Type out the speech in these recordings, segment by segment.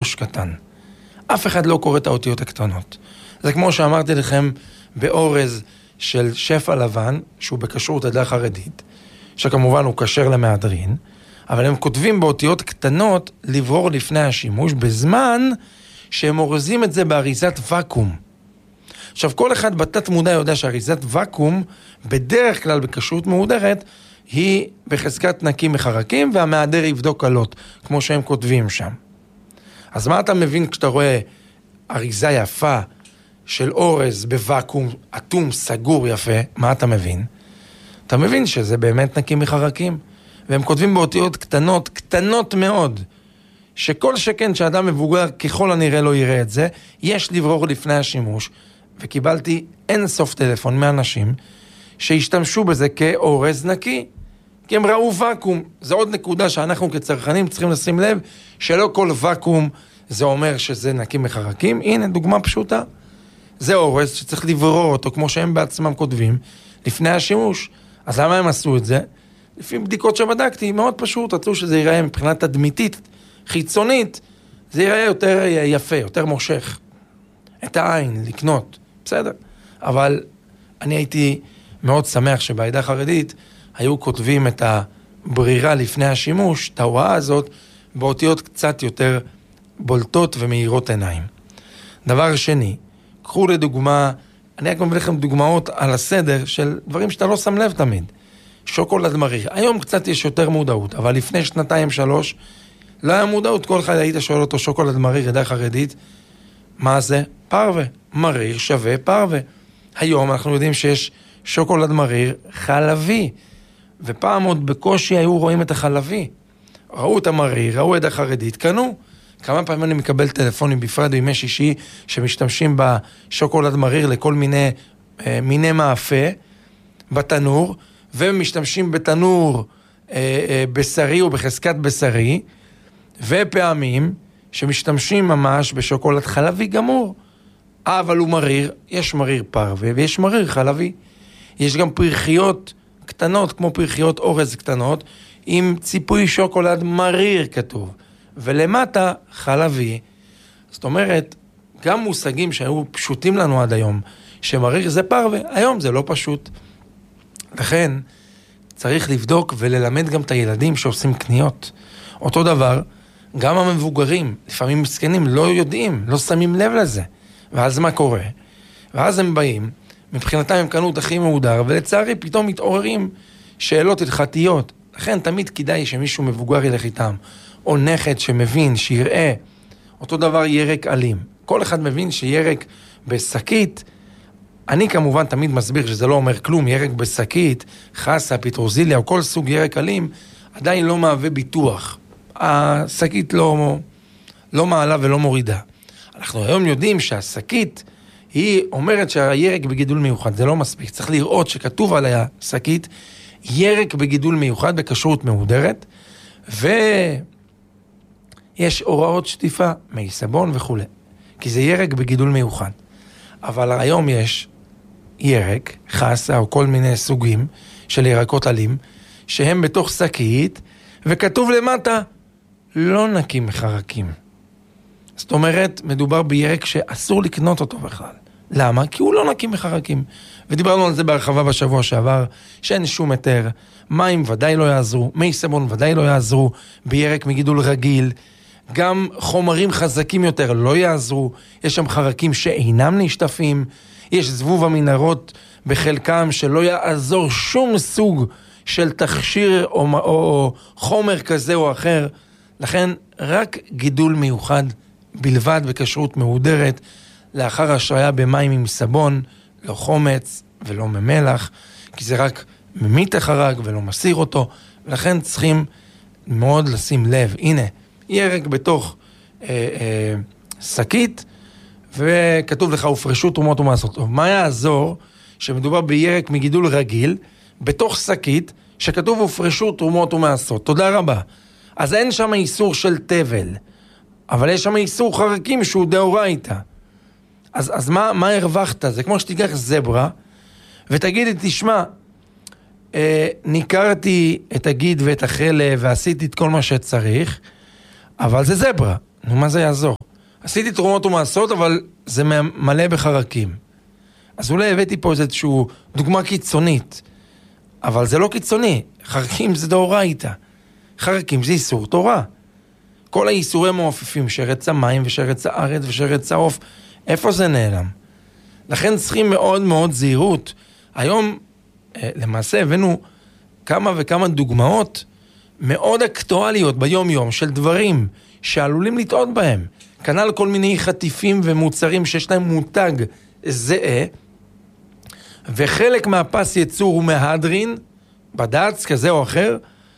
שימוש קטן. אף אחד לא קורא את האותיות הקטנות. זה כמו שאמרתי לכם באורז של שפע לבן, שהוא בקשרות עדה חרדית, שכמובן הוא קשר למהדרין, אבל הם כותבים באותיות קטנות לברור לפני השימוש, בזמן שהם אורזים את זה באריזת וקום. עכשיו, כל אחד בתת מודע יודע שאריזת וקום, בדרך כלל בקשרות מהודרת, היא בחזקת נקי מחרקים, והמהדר יבדוק קלות, כמו שהם כותבים שם. אז מה אתה מבין כשאתה רואה אריזה יפה של אורז בוואקום, אטום, סגור יפה, מה אתה מבין? אתה מבין שזה באמת נקי מחרקים, והם כותבים באותיות קטנות, קטנות מאוד, שכל שכן שאדם מבוגר ככל הנראה לא יראה את זה, יש לברור לפני השימוש, וקיבלתי אין סוף טלפון מאנשים שהשתמשו בזה כאורז נקי, כי הם ראו וקום. זו עוד נקודה שאנחנו כצרכנים צריכים לשים לב, שלא כל וקום זה אומר שזה נקי מחרקים. הנה דוגמה פשוטה, זה אורז שצריך לברור אותו כמו שהם בעצמם כותבים לפני השימוש. אז למה הם עשו את זה? לפי בדיקות שבדקתי, מאוד פשוט, רצו שזה ייראה מבחינת תדמיתית, חיצונית, זה ייראה יותר יפה, יותר מושך את העין, לקנות, בסדר. אבל אני הייתי מאוד שמח שבעדה חרדית היו כותבים את הברירה לפני השימוש, את ההוראה הזאת, באותיות קצת יותר בולטות ומאירות עיניים. דבר שני, קחו לדוגמה, אני רק מביא לכם דוגמאות על הסדר של דברים שאתה לא שם לב תמיד. שוקולד מריר. היום קצת יש יותר מודעות, אבל לפני 2-3 לא היה מודעות. כל אחד היית שואל אותו שוקולד מריר, עדה חרדית, מה זה? פרווה. מריר שווה פרווה. היום אנחנו יודעים שיש שוקולד מריר חלבי, ופעם עוד בקושי היו רואים את החלבי. ראו את המריר, ראו עדה חרדית, קנו. כמה פעמים אני מקבל טלפונים בפרט בימי שישי שמשתמשים בשוקולד מריר לכל מיני מאפה בתנור, ומשתמשים בתנור בשרי או בחזקת בשרי, ופעמים שמשתמשים ממש בשוקולד חלבי גמור. אבל הוא מריר, יש מריר פרווה ויש מריר חלבי. יש גם פרחיות קטנות, כמו פרחיות אורז קטנות, עם ציפוי שוקולד מריר כתוב, ולמטה חלבי. זאת אומרת, גם מושגים שהיו פשוטים לנו עד היום, שמריר זה פרווה, היום זה לא פשוט. לכן צריך לבדוק וללמד גם את הילדים שעושים קניות. אותו דבר, גם המבוגרים, לפעמים מסכנים, לא יודעים, לא שמים לב לזה. ואז מה קורה? ואז הם באים, מבחינתם הם קנו את הכי מהודר, ולצערי פתאום מתעוררים שאלות הלכתיות. לכן תמיד כדאי שמישהו מבוגר ילך איתם, או נכד שמבין, שיראה. אותו דבר ירק אלים. כל אחד מבין שירק בשקית, אני כמובן תמיד מסביר שזה לא אומר כלום, ירק בשקית, חסה, פטרוזיליה או כל סוג ירק אלים, עדיין לא מהווה ביטוח. השקית לא מעלה ולא מורידה. אנחנו היום יודעים שהשקית היא אומרת שהירק בגידול מיוחד, זה לא מספיק. צריך לראות שכתוב על השקית ירק בגידול מיוחד בכשרות מהודרת, ויש הוראות שטיפה, מי סבון וכו'. כי זה ירק בגידול מיוחד. אבל היום יש ירק, חסה או כל מיני סוגים של ירקות עלים, שהם בתוך שקית, וכתוב למטה, לא נקי מחרקים. זאת אומרת, מדובר בירק שאסור לקנות אותו בכלל. למה? כי הוא לא נקי מחרקים. ודיברנו על זה בהרחבה בשבוע שעבר, שאין שום היתר, מים ודאי לא יעזרו, מי סבון ודאי לא יעזרו, בירק מגידול רגיל, גם חומרים חזקים יותר לא יעזרו, יש שם חרקים שאינם נשטפים, יש זבוב המנהרות בחלקם שלא יעזור שום סוג של תכשיר או חומר כזה או אחר, לכן רק גידול מיוחד בלבד בכשרות מהודרת, לאחר השריה במים עם סבון, לא חומץ ולא ממלח, כי זה רק ממית החרק ולא מסיר אותו, ולכן צריכים מאוד לשים לב. הנה, ירק בתוך שקית, וכתוב לך, הופרשו תרומות ומעשרות. טוב, מה יעזור שמדובר בירק מגידול רגיל, בתוך שקית, שכתוב הופרשו תרומות ומעשרות? תודה רבה. אז אין שם איסור של טבל, אבל יש שם איסור חרקים שהוא דאורייתא. אז מה הרווחת? זה כמו שתיקח זברה, ותגיד, תשמע, ניכרתי את הגיד ואת החלב, ועשיתי את כל מה שצריך, אבל זה זברה. נו, מה זה יעזור? עשיתי תרומות ומעשות, אבל זה מלא בחרקים. אז אולי הבאתי פה איזושהי דוגמה קיצונית, אבל זה לא קיצוני. חרקים זה דאורייתא. חרקים זה איסור תורה. כל האיסורים מעופפים, שרץ המים ושרץ הארץ ושרץ העוף, איפה זה נעלם? לכן צריכים מאוד מאוד זהירות. היום, למעשה, הבאנו כמה וכמה דוגמאות מאוד אקטואליות ביום יום של דברים שעלולים לטעות בהם. כנ"ל כל מיני חטיפים ומוצרים שיש להם מותג זהה, וחלק מהפס ייצור הוא מהדרין, בד"ץ כזה או אחר,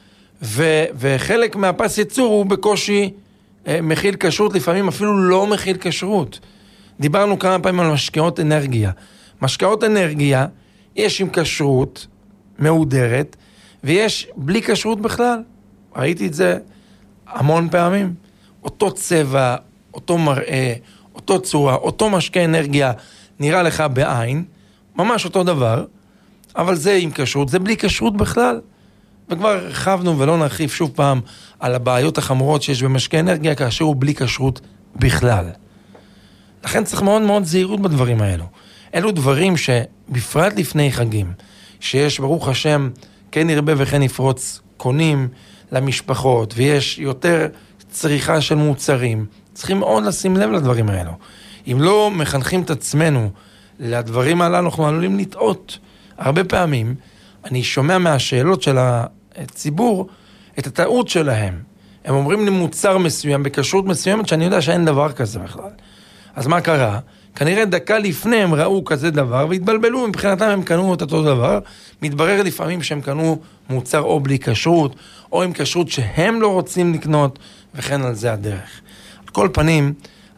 וחלק מהפס ייצור הוא בקושי מכיל כשרות, לפעמים אפילו לא מכיל כשרות. דיברנו כמה פעמים על משקאות אנרגיה. משקאות אנרגיה יש עם כשרות מהודרת, ויש בלי כשרות בכלל. ראיתי את זה המון פעמים. אותו צבע, אותו מראה, אותו צורה, אותו משקה אנרגיה נראה לך בעין, ממש אותו דבר, אבל זה עם כשרות, זה בלי כשרות בכלל. וכבר הרחבנו ולא נרחיב שוב פעם על הבעיות החמורות שיש במשקה אנרגיה, כאשר הוא בלי כשרות בכלל. לכן צריך מאוד מאוד זהירות בדברים האלו. אלו דברים שבפרט לפני חגים, שיש ברוך השם, כן ירבה וכן יפרוץ, קונים למשפחות, ויש יותר צריכה של מוצרים, צריכים מאוד לשים לב לדברים האלו. אם לא מחנכים את עצמנו לדברים הללו, אנחנו עלולים לטעות. הרבה פעמים אני שומע מהשאלות של הציבור את הטעות שלהם. הם אומרים לי מוצר מסוים, בכשרות מסוימת, שאני יודע שאין דבר כזה בכלל. אז מה קרה? כנראה דקה לפני הם ראו כזה דבר, והתבלבלו, מבחינתם הם קנו את אותו דבר. מתברר לפעמים שהם קנו מוצר או בלי כשרות, או עם כשרות שהם לא רוצים לקנות, וכן על זה הדרך. על כל פנים,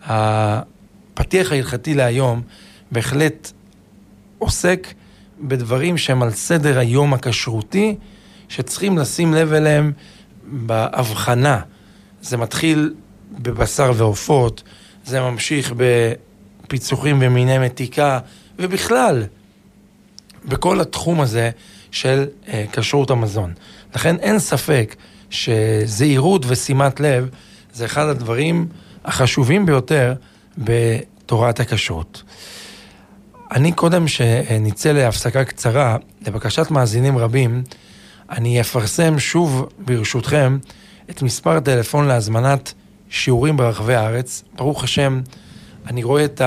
הפתיח ההלכתי להיום בהחלט עוסק בדברים שהם על סדר היום הכשרותי, שצריכים לשים לב אליהם בהבחנה. זה מתחיל בבשר ועופות, זה ממשיך בפיצוחים ומיני מתיקה, ובכלל, בכל התחום הזה של כשרות המזון. לכן אין ספק שזהירות ושימת לב זה אחד הדברים החשובים ביותר בתורת הכשרות. אני קודם שניצא להפסקה קצרה, לבקשת מאזינים רבים, אני אפרסם שוב ברשותכם את מספר הטלפון להזמנת שיעורים ברחבי הארץ. ברוך השם, אני רואה את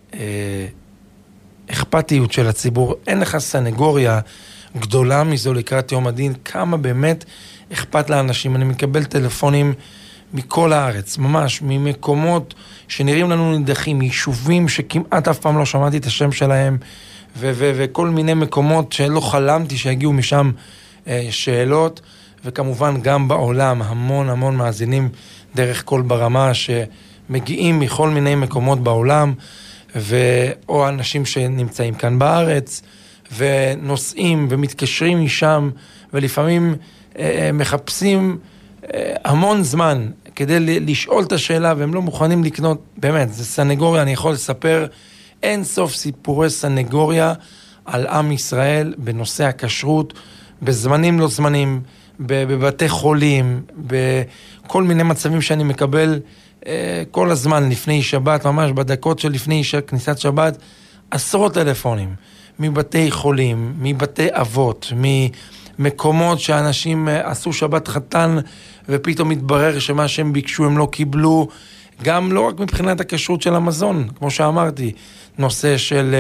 האכפתיות של הציבור. אין לך סנגוריה גדולה מזו לקראת יום הדין, כמה באמת אכפת לאנשים. אני מקבל טלפונים מכל הארץ, ממש ממקומות שנראים לנו נידחים, יישובים שכמעט אף פעם לא שמעתי את השם שלהם, וכל מיני מקומות שלא חלמתי שהגיעו משם שאלות, וכמובן גם בעולם המון המון מאזינים דרך כל ברמה שמגיעים מכל מיני מקומות בעולם, או אנשים שנמצאים כאן בארץ, ונוסעים ומתקשרים משם, ולפעמים מחפשים המון זמן כדי לשאול את השאלה, והם לא מוכנים לקנות. באמת, זה סנגוריה, אני יכול לספר אין סוף סיפורי סנגוריה על עם ישראל בנושא הכשרות, בזמנים לא זמנים, בבתי חולים, בכל מיני מצבים שאני מקבל כל הזמן לפני שבת, ממש בדקות של לפני כניסת שבת, עשרות טלפונים מבתי חולים, מבתי אבות, ממקומות שאנשים עשו שבת חתן ופתאום מתברר שמה שהם ביקשו הם לא קיבלו, גם לא רק מבחינת הכשרות של המזון, כמו שאמרתי, נושא של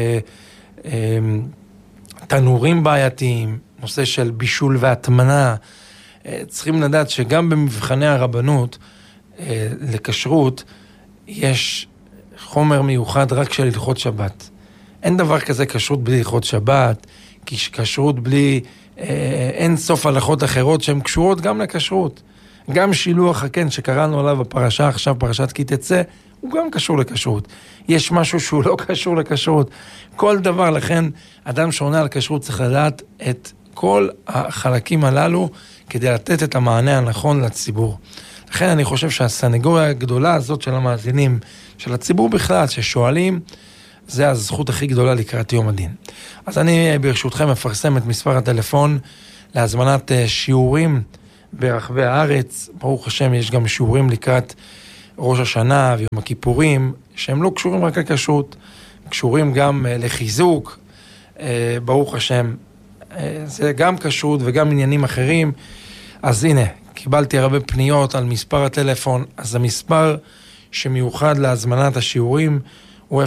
תנורים בעייתיים, נושא של בישול והטמנה. צריכים לדעת שגם במבחני הרבנות לכשרות יש חומר מיוחד רק של הלכות שבת. אין דבר כזה כשרות בלי הלכות שבת, כשרות בלי אין סוף הלכות אחרות שהן קשורות גם לכשרות. גם שילוח הקן שקראנו עליו בפרשה עכשיו, פרשת כי תצא, הוא גם קשור לכשרות. יש משהו שהוא לא קשור לכשרות. כל דבר, לכן אדם שעונה על כשרות צריך לדעת את כל החלקים הללו כדי לתת את המענה הנכון לציבור. לכן אני חושב שהסנגוריה הגדולה הזאת של המאזינים, של הציבור בכלל, ששואלים, זה הזכות הכי גדולה לקראת יום הדין. אז אני ברשותכם מפרסם את מספר הטלפון להזמנת שיעורים ברחבי הארץ. ברוך השם יש גם שיעורים לקראת ראש השנה ויום הכיפורים, שהם לא קשורים רק לכשרות, קשורים גם לחיזוק, ברוך השם, זה גם כשרות וגם עניינים אחרים. אז הנה, קיבלתי הרבה פניות על מספר הטלפון, אז המספר שמיוחד להזמנת השיעורים הוא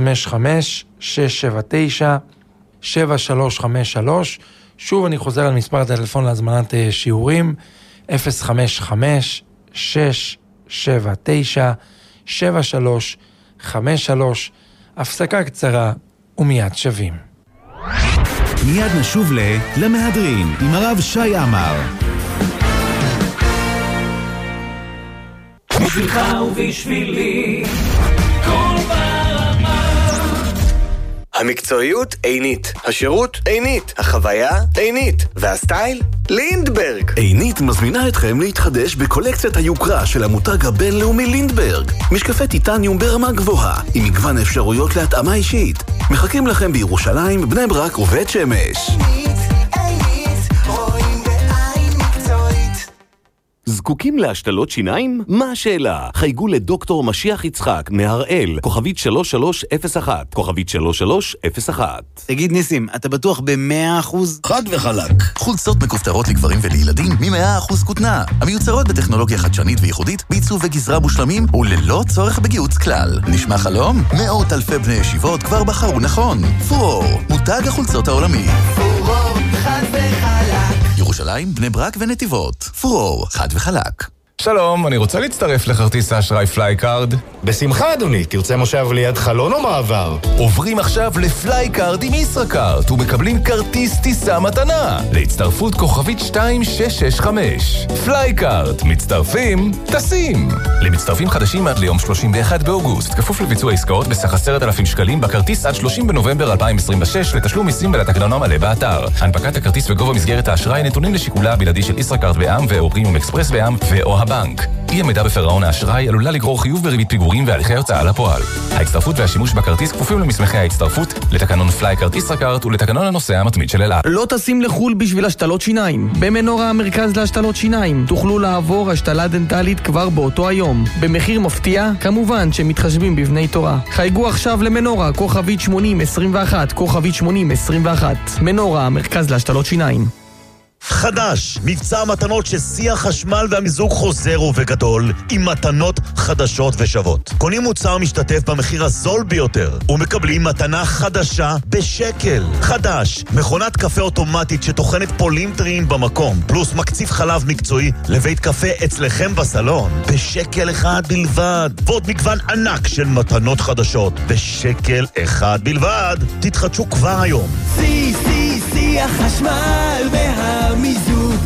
055-679-7353. שוב אני חוזר על מספר הטלפון להזמנת שיעורים, 055-679-7353. הפסקה קצרה ומיד שווים. מיד נשוב למהדרין עם הרב שי עמר. בשבילך ובשבילי כל ברמה. המקצועיות עינית, השירות עינית, החוויה עינית, והסטייל לינדברג. עינית מזמינה אתכם להתחדש בקולקציית היוקרה של המותג הבינלאומי לינדברג. משקפי טיטניום ברמה גבוהה, עם מגוון אפשרויות להתאמה אישית. מחכים לכם בירושלים, בני ברק ובית שמש. זקוקים להשתלות שיניים? מה השאלה? חייגו לדוקטור משיח יצחק מהראל, כוכבית 3301, כוכבית 3301. תגיד ניסים, אתה בטוח ב100%? חד וחלק. חולצות מכופתרות לגברים ולילדים מ100% כותנה, המיוצרות בטכנולוגיה חדשנית וייחודית, בעיצוב וגזרה מושלמים וללא צורך בגיוץ כלל. נשמע חלום? מאות אלפי בני ישיבות כבר בחרו נכון. פורור, מותג החולצות העולמי. פורור, חד וחלק. ירושלים, בני ברק ונתיבות. פורור, חד וחלק. שלום, אני רוצה להצטרף לכרטיס האשראי פלייקארד. בשמחה אדוני, תרצה מושב ליד חלון או מעבר? עוברים עכשיו לפלייקארד עם ישראכרט ומקבלים כרטיס טיסה מתנה להצטרפות כוכבית 2665. פלייקארד, מצטרפים, טסים. למצטרפים חדשים עד ליום 31 באוגוסט, כפוף לביצוע עסקאות בסך 10,000 שקלים בכרטיס עד 30 בנובמבר 2026 לתשלום מיסים ולתקנון המלא באתר. הנפקת הכרטיס וגובה מסגרת האשראי נתונים לשיקולה הבלעדי של ישראכרט בע"מ ו/או פרימיום אקספרס בע"מ ו/או הבנק. אי עמידה בפירעון האשראי עלולה לגרור חיוב בריבית פיגורים והליכי הוצאה לפועל. ההצטרפות והשימוש בכרטיס כפופים למסמכי ההצטרפות, לתקנון פלייקארד ישראכרט ולתקנון הנוסע המתמיד של אל על. לא טסים לחול בשביל השתלות שיניים. במנורה המרכז להשתלות שיניים תוכלו לעבור השתלה דנטלית כבר באותו היום. במחיר מפתיע, כמובן שמתחשבים בבני תורה. חייגו עכשיו למנורה, כוכבית 8021, כוכבית 8021. מנורה המרכז להשתלות שיניים. חדש, מבצע מתנות ששיח חשמל והמיזוג חוזר ובגדול עם מתנות חדשות ושוות. קונים מוצר משתתף במחיר הזול ביותר ומקבלים מתנה חדשה בשקל. חדש, מכונת קפה אוטומטית שטוחנת פולים טריים במקום, פלוס מקציף חלב מקצועי לבית קפה אצלכם בסלון בשקל אחד בלבד. ועוד מגוון ענק של מתנות חדשות בשקל אחד בלבד. תתחדשו כבר היום. שיח חשמל והמיזוג.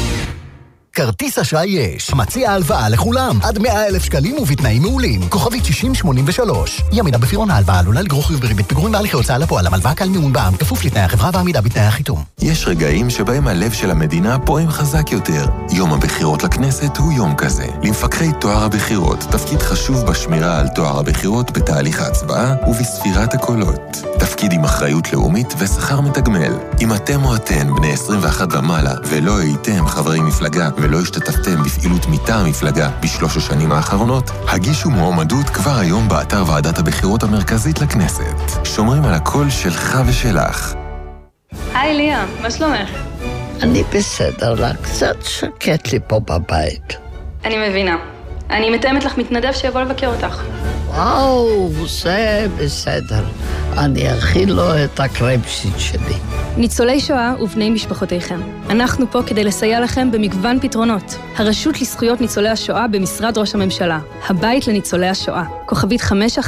כרטיס אשראי יש. מציע הלוואה לכולם. עד 100,000 שקלים ובתנאים מעולים. כוכבית 6083. אי עמידה בפירעון ההלוואה עלולה לגרור חיוב בריבית פיגורים והליכי הוצאה לפועל. הלוואה כלל מימון בע"מ כפוף לתנאי החברה ועמידה בתנאי החיתום. יש רגעים שבהם הלב של המדינה פועם חזק יותר. יום הבחירות לכנסת הוא יום כזה. למפקחי טוהר הבחירות תפקיד חשוב בשמירה על טוהר הבחירות בתהליך ההצבעה ובספירת הקולות. תפקיד עם אחריות לאומית ושכר מתגמל. אם אתם או אתן בני 21 ומעלה ולא הייתם חברי מפלגה ולא השתתפתם בפעילות מטעם המפלגה בשלוש השנים האחרונות, הגישו מועמדות כבר היום באתר ועדת הבחירות המרכזית לכנסת. שומרים על הקול שלך ושלך. היי ליה, מה שלומך? אני בסדר לה, קצת שקט לי פה בבית. אני מבינה. אני מתאמת לך מתנדב שיבוא לבקר אותך. וואו, זה בסדר. אני אכיל לו את הקרייפסיט שלי. ניצולי שואה ובני משפחותיכם. אנחנו פה כדי לסייע לכם במגוון פתרונות. הרשות לזכויות ניצולי השואה במשרד ראש הממשלה. הבית לניצולי השואה. כוכבית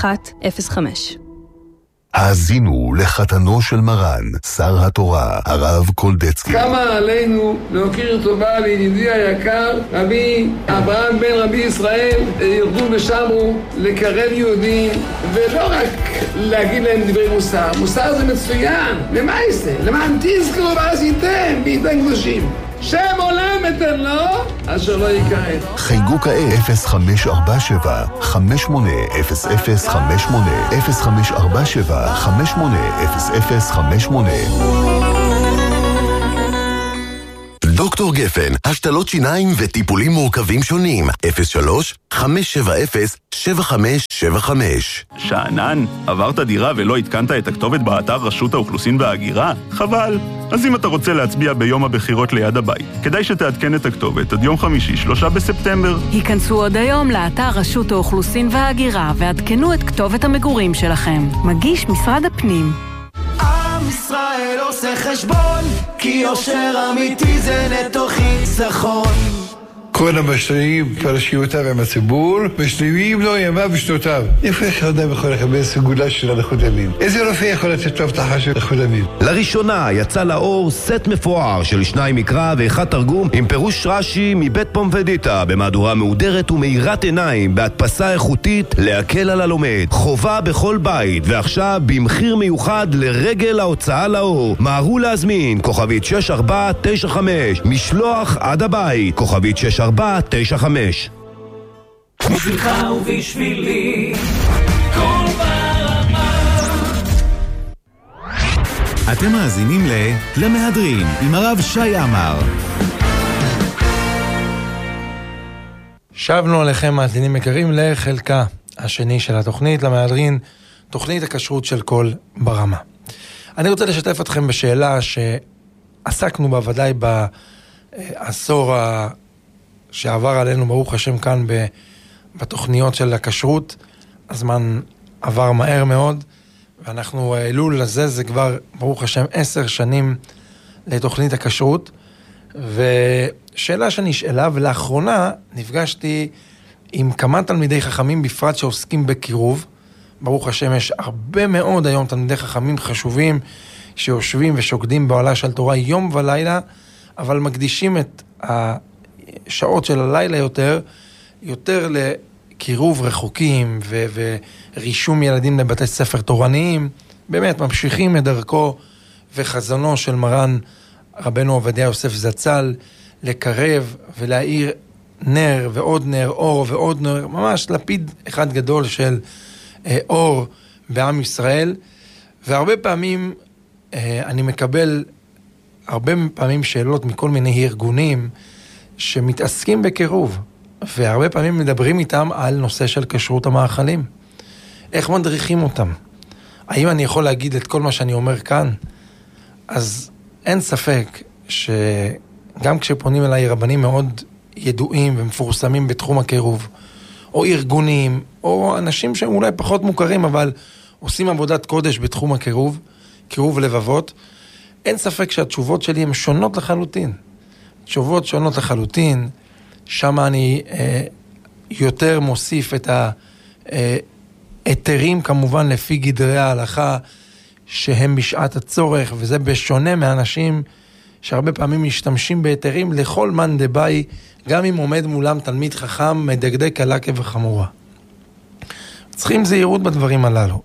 5105. האזינו לחתנו של מרן, שר התורה, הרב קולדצקי. כמה עלינו להוקיר טובה לידידי היקר, רבי אברהם בן רבי ישראל, ירדו ושמרו לקרב יהודים, ולא רק להגיד להם דברי מוסר. מוסר זה מצוין, למה זה? למען תזכרו ועשיתם בידי קדושים. שם עולם אתן לו, אשר לא יקראת. חייגו כעת 0547 580058 0547 580058. דוקטור גפן, השתלות שיניים וטיפולים מורכבים שונים. 03-570-7575. שענן, עברת דירה ולא התקנת את הכתובת באתר רשות האוכלוסין וההגירה? חבל. אז אם אתה רוצה להצביע ביום הבחירות ליד הבית, כדאי שתעדכן את הכתובת עד יום חמישי, 3 בספטמבר. היכנסו עוד היום לאתר רשות האוכלוסין וההגירה ועדכנו את כתובת המגורים שלכם. מגיש משרד הפנים. עם ישראל עושה חשבון, כי יושר אמיתי זה נטו חיסכון. כל המשתנים פרשיותיו עם הציבור, ושלמים לו ימיו ושנותיו. איפה איך אדם יכול לקבל סגולה של הנכות ימים? איזה רופא יכול לתת לו הבטחה של נכות ימים? לראשונה יצא לאור סט מפואר של 2 מקרא ו1 תרגום עם פירוש רש"י מבית פומפדיטה במהדורה מהודרת ומאירת עיניים בהדפסה איכותית להקל על הלומד. חובה בכל בית, ועכשיו במחיר מיוחד לרגל ההוצאה לאור. מהרו להזמין, כוכבית 6495, משלוח עד הבית, כוכבית 6495. בשבילך ובשבילי כל ברמה. אתם מאזינים למהדרין עם הרב שי עמר. שבנו עליכם מאזינים יקרים לחלקה השני של התוכנית למהדרין, תוכנית הכשרות של כל ברמה. אני רוצה לשתף אתכם בשאלה שעסקנו בה ודאי בעשור שעבר עלינו ברוך השם כאן בתוכניות של הכשרות. הזמן עבר מהר מאוד, ואנחנו אלול לזה, זה כבר ברוך השם 10 שנים לתוכנית הכשרות. ושאלה שנשאלה, ולאחרונה נפגשתי עם כמה תלמידי חכמים בפרט שעוסקים בקירוב. ברוך השם יש הרבה מאוד היום תלמידי חכמים חשובים שיושבים ושוקדים בעולה של תורה יום ולילה, אבל מקדישים את השעות של הלילה יותר לקירוב רחוקים ורישום ילדים לבתי ספר תורניים. באמת ממשיכים את דרכו וחזונו של מרן רבנו עובדיה יוסף זצ"ל לקרב ולהאיר נר ועוד נר, אור ועוד נר, ממש לפיד אחד גדול של אור בעם ישראל. והרבה פעמים אני מקבל הרבה פעמים שאלות מכל מיני ארגונים שמתעסקים בקירוב, והרבה פעמים מדברים איתם על נושא של כשרות המאכלים. איך מדריכים אותם? האם אני יכול להגיד את כל מה שאני אומר כאן? אז אין ספק שגם כשפונים אליי רבנים מאוד ידועים ומפורסמים בתחום הקירוב, או ארגונים, או אנשים שהם אולי פחות מוכרים, אבל עושים עבודת קודש בתחום הקירוב, קירוב לבבות, אין ספק שהתשובות שלי הן שונות לחלוטין. תשובות שונות לחלוטין, שם אני יותר מוסיף את היתרים כמובן לפי גדרי ההלכה, שהם בשעת הצורך, וזה בשונה מאנשים שהרבה פעמים משתמשים ביתרים לכל מן דבאי, גם אם עומד מולם תלמיד חכם מדקדק קלה כבחמורה. צריכים זהירות בדברים הללו.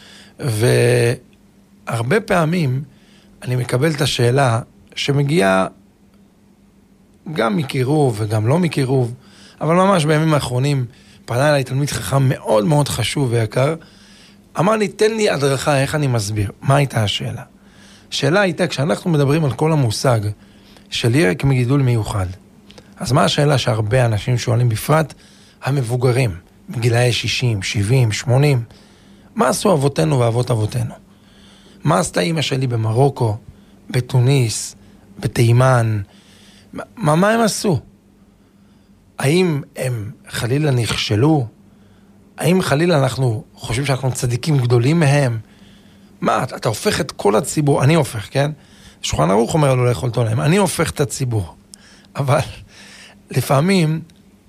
והרבה פעמים אני מקבל את השאלה שמגיעה גם מקירוב וגם לא מקירוב, אבל ממש בימים האחרונים פנה אליי תלמיד חכם מאוד מאוד חשוב ויקר, אמר לי, תן לי הדרכה איך אני מסביר. מה הייתה השאלה? השאלה הייתה, כשאנחנו מדברים על כל המושג של ירק מגידול מיוחד, אז מה השאלה שהרבה אנשים שואלים, בפרט המבוגרים, בגילאי 60, 70, 80, מה עשו אבותינו ואבות אבותינו? מה עשתה אמא שלי במרוקו, בתוניס, בתימן? מה הם עשו? האם הם חלילה נכשלו? האם חלילה אנחנו חושבים שאנחנו צדיקים גדולים מהם? מה, אתה הופך את כל הציבור, אני הופך, כן? שולחן ערוך אומר לו לאכול תולעים, אני הופך את הציבור. אבל לפעמים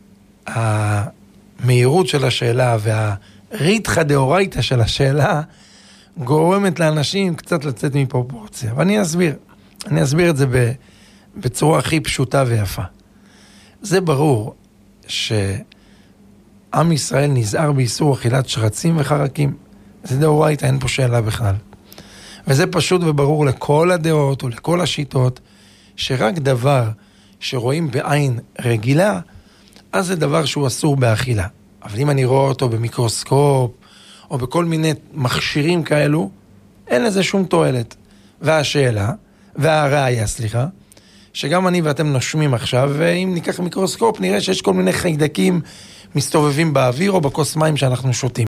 המהירות של השאלה והריתחא דאורייתא של השאלה גורמת לאנשים קצת לצאת מפרופורציה. ואני אסביר את זה בצורה הכי פשוטה ויפה. זה ברור שעם ישראל נזהר באיסור אכילת שרצים וחרקים. זה דאורייתא, אין פה שאלה בכלל. וזה פשוט וברור לכל הדעות ולכל השיטות, שרק דבר שרואים בעין רגילה, אז זה דבר שהוא אסור באכילה. אבל אם אני רואה אותו במיקרוסקופ, או בכל מיני מכשירים כאלו, אין לזה שום תועלת. והראיה, שגם אני ואתם נושמים עכשיו, ואם ניקח מיקרוסקופ, נראה שיש כל מיני חיידקים מסתובבים באוויר או בכוס מים שאנחנו שותים.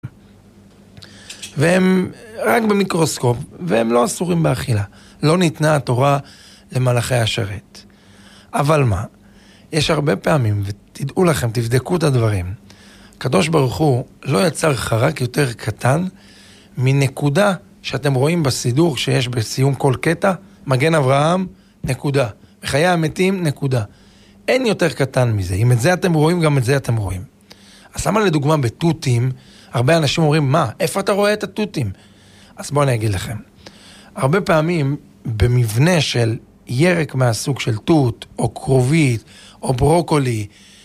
והם רק במיקרוסקופ, והם לא אסורים באכילה. לא ניתנה התורה למלאכי השרת. אבל מה? יש הרבה פעמים, ותדעו לכם, תבדקו את הדברים. הקדוש ברוך הוא לא יצר חרק יותר קטן מנקודה שאתם רואים בסידור שיש בסיום כל קטע, מגן אברהם, נקודה. בחיי המתים, נקודה. אין יותר קטן מזה. אם את זה אתם רואים, גם את זה אתם רואים. אז למה לדוגמה בתותים, הרבה אנשים אומרים, מה? איפה אתה רואה את התותים? אז בואו אני אגיד לכם. הרבה פעמים במבנה של ירק מהסוג של תות, או קרובית, או ברוקולי,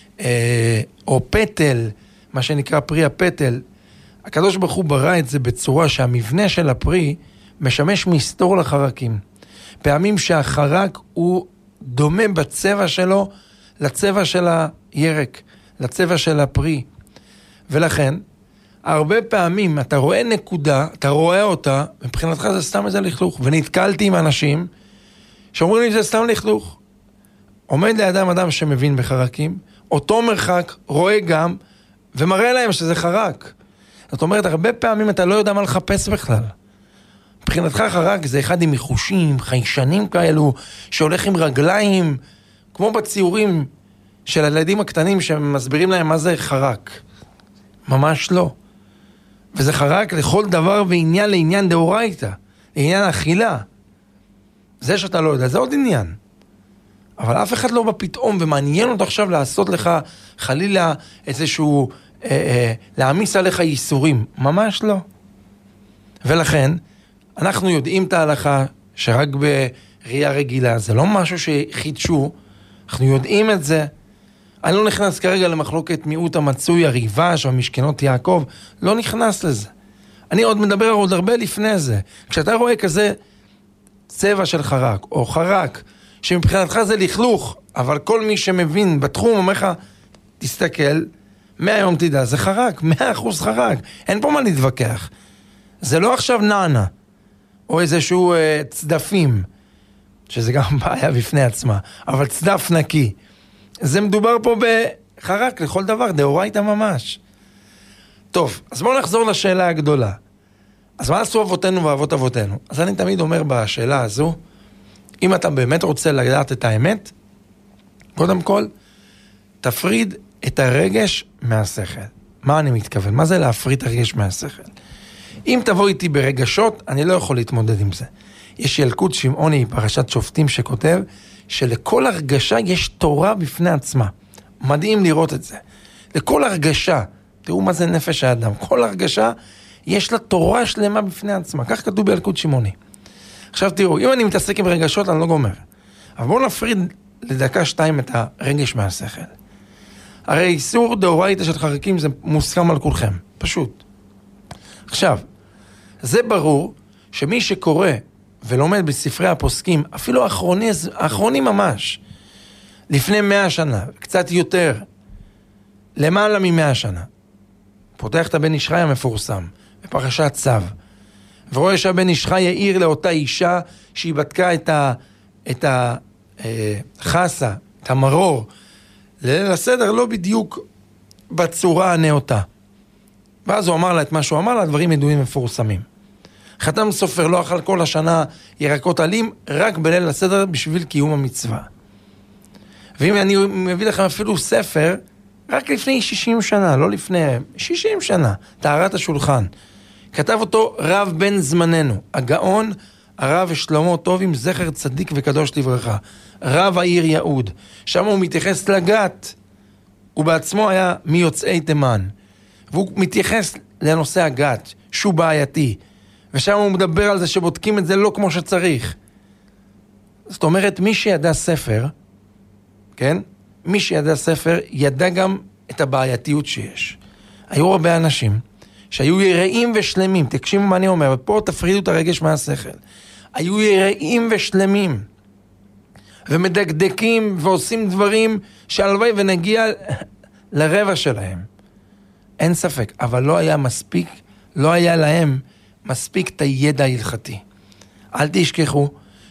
או פטל, מה שנקרא פרי הפטל, הקדוש ברוך הוא ברא את זה בצורה שהמבנה של הפרי משמש מסתור לחרקים. פעמים שהחרק הוא דומה בצבע שלו לצבע של הירק, לצבע של הפרי. ולכן, הרבה פעמים אתה רואה נקודה, אתה רואה אותה, מבחינתך זה סתם איזה לכלוך. ונתקלתי עם אנשים שאומרים לי זה סתם לכלוך. עומד לידם אדם שמבין בחרקים, אותו מרחק רואה גם, ומראה להם שזה חרק. זאת אומרת, הרבה פעמים אתה לא יודע מה לחפש בכלל. מבחינתך חרק זה אחד עם מחושים, חיישנים כאלו, שהולך עם רגליים, כמו בציורים של הילדים הקטנים שמסבירים להם מה זה חרק. ממש לא. וזה חרק לכל דבר ועניין לעניין דאורייתא, לעניין האכילה. זה שאתה לא יודע, זה עוד עניין. אבל אף אחד לא בא פתאום ומעניין אותו עכשיו לעשות לך חלילה איזשהו, להעמיס עליך ייסורים. ממש לא. ולכן, אנחנו יודעים את ההלכה שרק בראייה רגילה, זה לא משהו שחידשו, אנחנו יודעים את זה. אני לא נכנס כרגע למחלוקת מיעוט המצוי, הריבש או משכנות יעקב, לא נכנס לזה. אני עוד מדבר עוד הרבה לפני זה. כשאתה רואה כזה צבע של חרק, או חרק, שמבחינתך זה לכלוך, אבל כל מי שמבין בתחום אומר לך, תסתכל, מהיום תדע, זה חרק, 100% חרק, אין פה מה להתווכח. זה לא עכשיו נענה, או איזשהו צדפים, שזה גם בעיה בפני עצמה, אבל צדף נקי. זה מדובר פה בחרק לכל דבר, דאורייתא ממש. טוב, אז בואו נחזור לשאלה הגדולה. אז מה עשו אבותינו ואבות אבותינו? אז אני תמיד אומר בשאלה הזו, אם אתה באמת רוצה לדעת את האמת, קודם כל, תפריד את הרגש מהשכל. מה אני מתכוון? מה זה להפריד את הרגש מהשכל? אם תבוא איתי ברגשות, אני לא יכול להתמודד עם זה. יש ילקוט שמעוני, פרשת שופטים, שכותב שלכל הרגשה יש תורה בפני עצמה. מדהים לראות את זה. לכל הרגשה, תראו מה זה נפש האדם, כל הרגשה יש לה תורה שלמה בפני עצמה. כך כתוב בילקוט שמעוני. עכשיו תראו, אם אני מתעסק עם רגשות, אני לא גומר. אבל בואו נפריד לדקה 2 את הרגש מהשכל. הרי איסור דאורייתא של חרקים זה מוסכם על כולכם, פשוט. עכשיו, זה ברור שמי שקורא ולומד בספרי הפוסקים, אפילו האחרונים ממש, לפני 100 שנה, קצת יותר, למעלה מ100 שנה, פותח את הבן איש חי המפורסם, בפרשת צו, ורואה שהבן איש חי יאיר לאותה אישה, שהיא בדקה את החסה, את המרור, ליל הסדר לא בדיוק בצורה הנאותה. ואז הוא אמר לה את מה שהוא אמר לה, הדברים ידועים מפורסמים. חתם סופר לא אכל כל השנה ירקות עלים, רק בליל הסדר בשביל קיום המצווה. ואם אני מביא לכם אפילו ספר, רק לפני 60 שנה, לא לפני 60 שנה, טהרת השולחן. כתב אותו רב בן זמננו, הגאון הרב שלמה טובים, זכר צדיק וקדוש לברכה, רב העיר יהוד. שם הוא מתייחס לגת, הוא בעצמו היה מיוצאי תימן, והוא מתייחס לנושא הגת, שהוא בעייתי, ושם הוא מדבר על זה שבודקים את זה לא כמו שצריך. זאת אומרת, מי שידע ספר, כן? מי שידע ספר, ידע גם את הבעייתיות שיש. היו הרבה אנשים שהיו יראים ושלמים, תקשיבו מה אני אומר, ופה תפרידו את הרגש מהשכל. היו יראים ושלמים, ומדקדקים ועושים דברים שהלוואי ונגיע לרבע שלהם. אין ספק, אבל לא היה מספיק, לא היה להם מספיק את הידע ההלכתי. אל תשכחו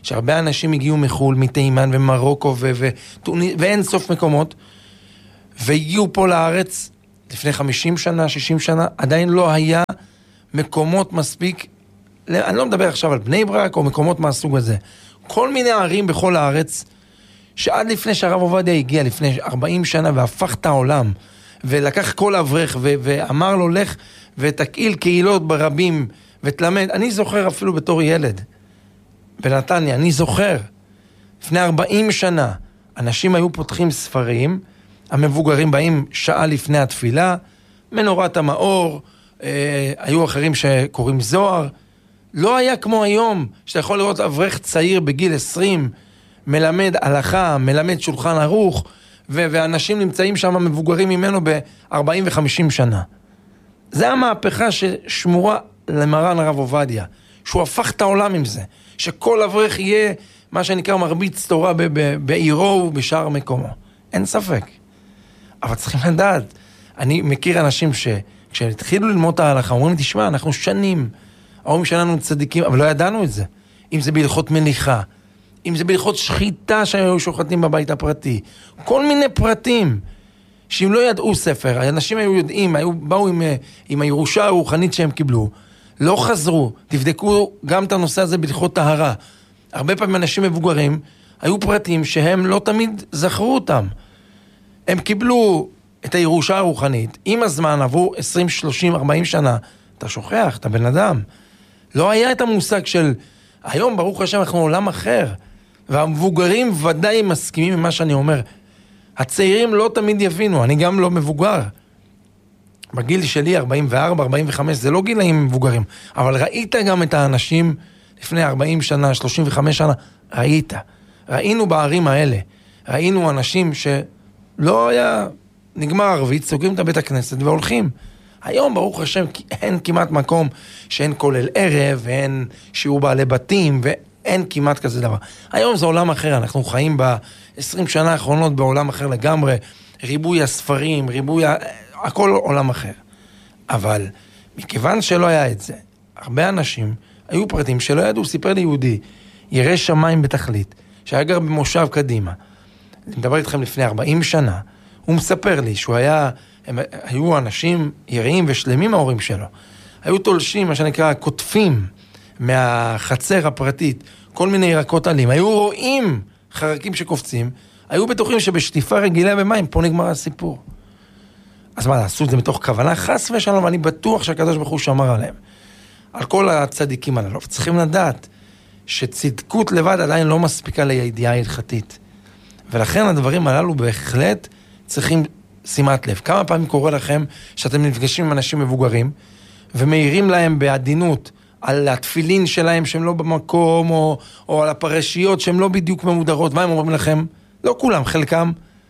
שהרבה אנשים הגיעו מחול, מתימן ומרוקו ואין סוף מקומות, והגיעו פה לארץ לפני 50 שנה, 60 שנה, עדיין לא היה מקומות מספיק, אני לא מדבר עכשיו על בני ברק או מקומות מהסוג הזה, כל מיני ערים בכל הארץ, שעד לפני שהרב עובדיה הגיע, לפני 40 שנה, והפך את העולם, ולקח כל אברך, ואמר לו, לך ותקהיל קהילות ברבים, ותלמד. אני זוכר אפילו בתור ילד, בנתניה, אני זוכר, לפני 40 שנה, אנשים היו פותחים ספרים, המבוגרים באים שעה לפני התפילה, מנורת המאור, היו אחרים שקוראים זוהר, לא היה כמו היום, שאתה יכול לראות אברך צעיר בגיל 20, מלמד הלכה, מלמד שולחן ערוך, ואנשים נמצאים שם מבוגרים ממנו ב-40 ו-50 שנה. זה המהפכה ששמורה למרן הרב עובדיה, שהוא הפך את העולם עם זה, שכל אברך יהיה מה שנקרא מרביץ תורה בעירו ובשאר מקומו. אין ספק. אבל צריכים לדעת, אני מכיר אנשים שכשהתחילו ללמוד את ההלכה, אומרים לי, תשמע, אנחנו שנים, ההורים שלנו צדיקים, אבל לא ידענו את זה. אם זה בהלכות מליחה, אם זה בהלכות שחיטה שהיו שוחטים בבית הפרטי, כל מיני פרטים, שאם לא ידעו ספר, האנשים היו יודעים, באו עם הירושה הרוחנית שהם קיבלו, לא חזרו, תבדקו גם את הנושא הזה בהלכות טהרה. הרבה פעמים אנשים מבוגרים, היו פרטים שהם לא תמיד זכרו אותם. הם קיבלו את הירושה הרוחנית, עם הזמן עברו 20, 30, 40 שנה, אתה שוכח, אתה בן אדם. לא היה את המושג של, היום ברוך השם אנחנו עולם אחר, והמבוגרים ודאי מסכימים עם מה שאני אומר. הצעירים לא תמיד יבינו, אני גם לא מבוגר. בגיל שלי 44, 45, זה לא גילאים מבוגרים, אבל ראית גם את האנשים לפני 40 שנה, 35 שנה, ראינו בערים האלה, ראינו אנשים שלא היה נגמר ערבית, סוגרים את בית הכנסת והולכים. היום ברוך השם אין כמעט מקום שאין כולל ערב, ואין שיעור בעלי בתים, ואין כמעט כזה דבר. היום זה עולם אחר, אנחנו חיים ב-20 שנה האחרונות בעולם אחר לגמרי, ריבוי הספרים, הכל עולם אחר. אבל מכיוון שלא היה את זה, הרבה אנשים היו פרטים שלא ידעו, סיפר לי יהודי, ירא שמיים בתכלית, שהיה גר במושב קדימה, אני מדבר איתכם לפני 40 שנה, הוא מספר לי שהוא היו אנשים יראים ושלמים ההורים שלו, היו תולשים, מה שנקרא, כותפים מהחצר הפרטית, כל מיני ירקות עלים, היו רואים חרקים שקופצים, היו בטוחים שבשטיפה רגילה במים, פה נגמר הסיפור. אז מה, עשו את זה מתוך כוונה? חס ושלום, ואני בטוח שהקדוש ברוך הוא שמר עליהם. על כל הצדיקים הללו. צריכים לדעת שצדקות לבד עדיין לא מספיקה לידיעה הלכתית. ולכן הדברים הללו בהחלט צריכים שימת לב. כמה פעמים קורה לכם שאתם נפגשים עם אנשים מבוגרים, ומאירים להם בעדינות על התפילין שלהם שהם לא במקום, או על הפרשיות שהם לא בדיוק ממודרות. מה הם אומרים לכם? לא כולם, חלקם.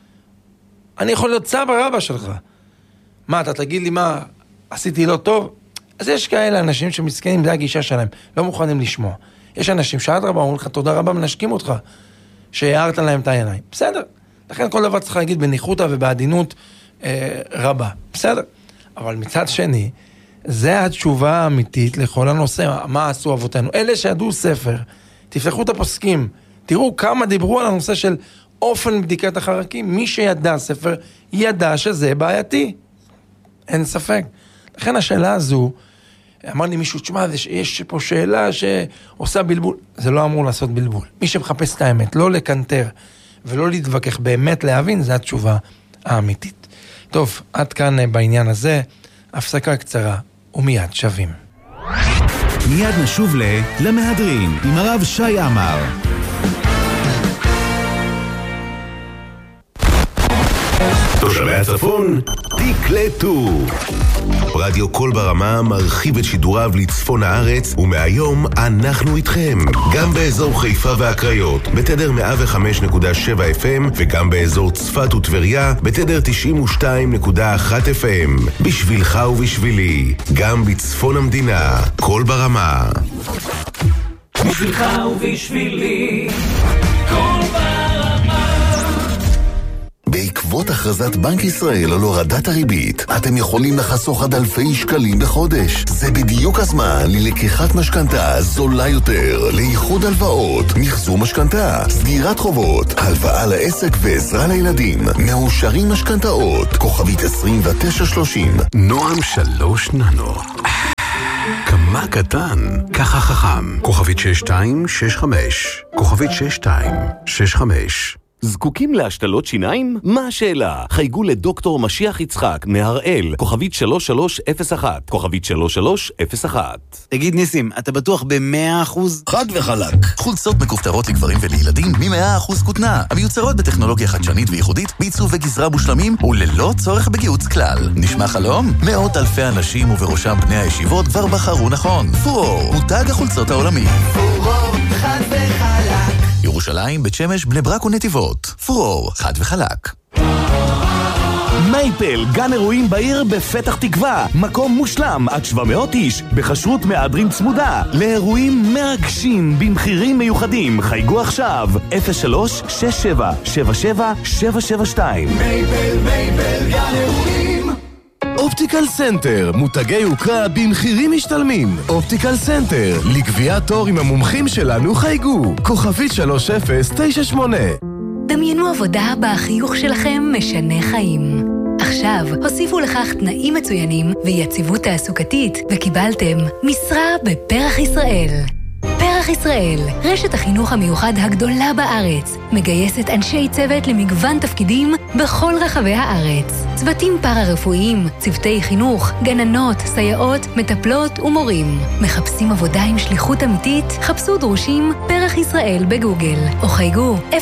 אני יכול להיות סבא רבא שלך. מה, אתה תגיד לי מה, עשיתי לא טוב? אז יש כאלה אנשים שמסכנים, זה הגישה שלהם, לא מוכנים לשמוע. יש אנשים שעד רבה אומרים לך, תודה רבה, מנשקים אותך, שהערת להם את העיניים. בסדר. לכן כל דבר צריך להגיד בניחותא ובעדינות רבה. בסדר. אבל מצד שני, זה התשובה האמיתית לכל הנושא, מה עשו אבותינו. אלה שידעו ספר, תפתחו את הפוסקים, תראו כמה דיברו על הנושא של אופן בדיקת החרקים. מי שידע ספר, ידע שזה בעייתי. אין ספק. לכן השאלה הזו, אמר לי מישהו, תשמע, יש פה שאלה שעושה בלבול. זה לא אמור לעשות בלבול. מי שמחפש את האמת, לא לקנטר ולא להתווכח, באמת להבין, זה התשובה האמיתית. טוב, עד כאן בעניין הזה, הפסקה קצרה, ומיד שווים. מיד נשוב למהדרין עם הרב שי עמר. תושבי הצפון, תקלטו. רדיו קול ברמה מרחיב את שידוריו לצפון הארץ, ומהיום אנחנו איתכם. גם באזור חיפה והקריות, בתדר 105.7 FM, וגם באזור צפת וטבריה, בתדר 92.1 FM. בשבילך ובשבילי, גם בצפון המדינה, קול ברמה. בשבילך ובשבילי, קול ברמה. בעקבות בעקבות הכרזת בנק ישראל על הורדת הריבית, אתם יכולים לחסוך עד אלפי שקלים בחודש. זה בדיוק הזמן ללקיחת משכנתה זולה יותר, לאיחוד הלוואות, מחזור משכנתה, סגירת חובות, הלוואה לעסק ועזרה לילדים. מאושרים משכנתאות, כוכבית 2930. נועם 3 ננו. כמה קטן, ככה חכם. כוכבית 6265. כוכבית 6265. זקוקים להשתלות שיניים? מה השאלה? חייגו לדוקטור משיח יצחק מהראל, כוכבית 3301, כוכבית 3301. תגיד ניסים, אתה בטוח ב100%? חד וחלק. חולצות מכופתרות לגברים ולילדים מ100% כותנה, המיוצרות בטכנולוגיה חדשנית וייחודית, בעיצוב וגזרה מושלמים וללא צורך בגיהוץ כלל. נשמע חלום? מאות אלפי אנשים ובראשם בני הישיבות כבר בחרו נכון. פורור, מותג החולצות העולמי. פורור, חד וחלק. ירושלים, בית שמש, בני ברק ונתיבות. פורור, חד וחלק. מייפל, גן אירועים בעיר בפתח תקווה. מקום מושלם, עד 700 איש, בחשרות מהדרין צמודה. לאירועים מרגשים, במחירים מיוחדים. חייגו עכשיו, 03-6777-772. מייפל, גן אירועים. אופטיקל סנטר, מותגי יוקרה במחירים משתלמים. אופטיקל סנטר, לקביעת תור עם המומחים שלנו חייגו. כוכבית 3098. דמיינו עבודה בה החיוך שלכם משנה חיים. עכשיו הוסיפו לכך תנאים מצוינים ויציבות תעסוקתית וקיבלתם משרה בפרח ישראל. פרח ישראל, רשת החינוך המיוחד הגדולה בארץ, מגייסת אנשי צוות למגוון תפקידים בכל רחבי הארץ. צוותים פארה-רפואיים, צוותי חינוך, גננות, סייעות, מטפלות ומורים. מחפשים עבודה עם שליחות אמיתית? חפשו דרושים פרח ישראל בגוגל, או חייגו 073-33-955-00.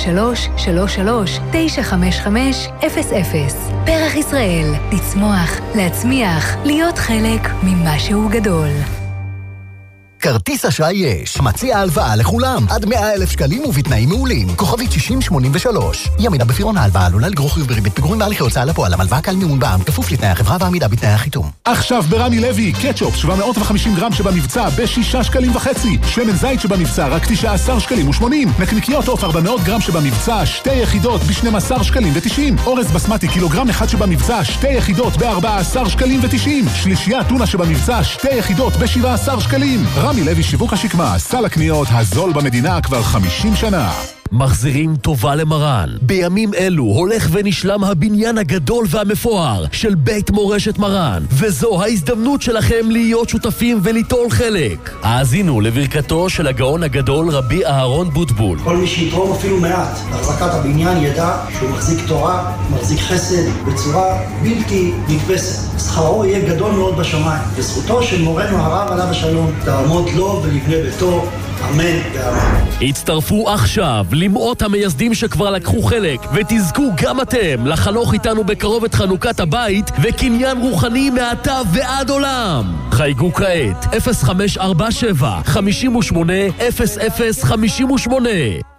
פרח ישראל, לצמוח, להצמיח, להיות חלק ממשהו גדול. כרטיס אשראי יש. מציע הלוואה לכולם. עד 100,000 שקלים ובתנאים מעולים. כוכבית 6083. ימינה בפירעון ההלוואה עלולה לגרור חיוב בריבית פיגורים בהליכי הוצאה לפועל. המלוואה קל מימון בע"מ כפוף לתנאי החברה ועמידה בתנאי החיתום. עכשיו ברמי לוי, קטשופ 750 גרם שבמבצע ב6.5 שקלים. שמן זית שבמבצע רק 19 שקלים ו80. נקניקיות עוף 400 גרם שבמבצע 2 יחידות ב12 שקלים ו90. אורז בסמטי קילוגרם אחד שבמבצע 2 יחידות ב14 שקלים ו90. שלישייה טונה שבמבצע 2 יחידות ב17 שקלים. רמי לוי שיווק השקמה, סל הקניות הזול במדינה כבר 50 שנה. מחזירים טובה למרן. בימים אלו הולך ונשלם הבניין הגדול והמפואר של בית מורשת מרן, וזו ההזדמנות שלכם להיות שותפים וליטול חלק. האזינו לברכתו של הגאון הגדול רבי אהרון בוטבול. כל מי שיתרום אפילו מעט להחזקת הבניין ידע שהוא מחזיק תורה, מחזיק חסד בצורה בלתי נתפסת. שכרו יהיה גדול מאוד בשמיים, וזכותו של מורנו הרב עליו השלום תעמוד לו ולבני ביתו. אמן ואמן. הצטרפו עכשיו למאות המייסדים שכבר לקחו חלק, ותזכו גם אתם לחנוך איתנו בקרוב את חנוכת הבית וקניין רוחני מעתה ועד עולם. חייגו כעת 0547 58 0058.